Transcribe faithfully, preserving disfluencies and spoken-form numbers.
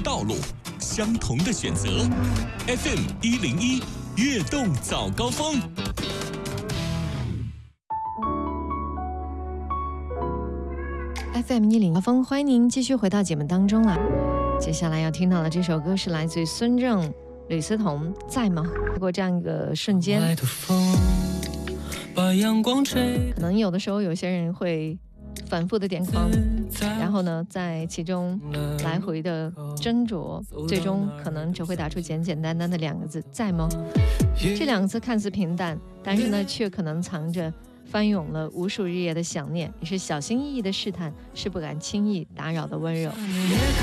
道路，相同的选择。F M 一零一悦动早高峰。 F M 一零高峰，欢迎您继续回到节目当中啦。接下来要听到的这首歌是来自于孙正、吕思彤，在吗？不过这样一个瞬间，可能有的时候有些人会反复的点框，然后呢，在其中来回的斟酌，最终可能只会打出简简单单的两个字：在吗？这两个字看似平淡，但是呢，却可能藏着翻涌了无数日夜的想念，也是小心翼翼的试探，是不敢轻易打扰的温柔。